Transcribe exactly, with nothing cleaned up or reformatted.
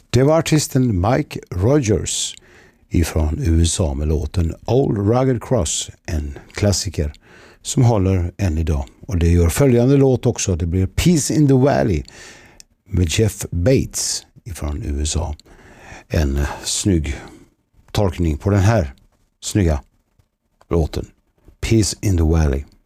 Det var artisten Mike Rogers ifrån U S A med låten Old Rugged Cross, en klassiker som håller än idag. Och det gör följande låt också, det blir Peace in the Valley med Jeff Bates ifrån U S A. En snygg tolkning på den här snygga låten, Peace in the Valley.